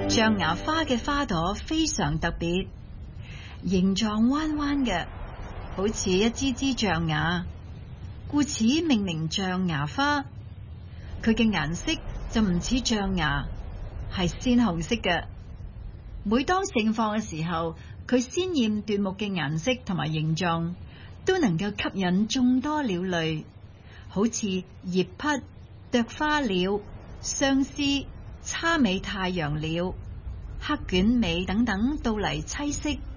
象牙花嘅花朵非常特別，形狀彎彎嘅，好似一支支象牙，故此命名象牙花。佢嘅顏色就唔似象牙，係鮮紅色嘅。每當盛放嘅時候，佢鮮豔奪目嘅顏色同埋形狀，都能夠吸引眾多鳥類，好似葉匹、啄花鳥、相思、叉尾太陽鳥、黑卷尾等等到嚟棲息。